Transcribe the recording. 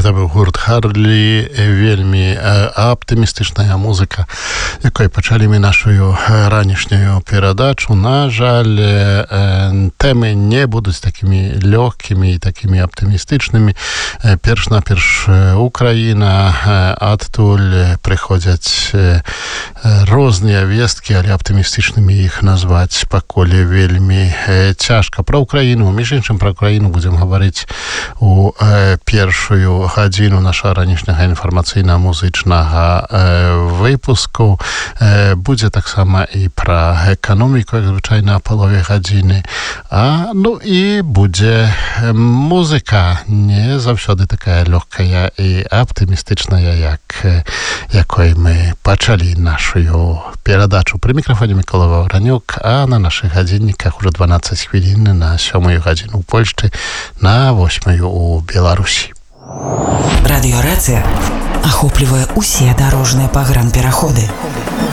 Гэта быў гурт Харлі, вельмі аптымістычная музыка, якой пачалі мы нашу ранішнюю перадачу. На жаль, тэмы не будуць такімі лёгкімі і такімі аптымістычнымі. Перш-наперш Украіна, адтуль прыходзяць розныя весткі, але аптымістычнымі іх назваць пакуль вельмі цяжка. Пра Украіну, між іншым, пра Украіну будзем гаварыць у першую гадзіну нашага ранішняга інфармацыйна-музычнага выпуску. Будзе таксама і пра эканоміку, як звычайна, палове гадзіны. Ну і будзе музыка, не заўсёды такая лёгкая і аптымістычная, якой мы пачалі нашу перадачу. Пры мікрафоне Мікола Ваўранюк, а на нашых гадзінніках уже 12 хвілін на 7 гадзіну ў Польшчы, на 8 у Беларусі. Радиорация охопливая усе дорожные погранпераходы.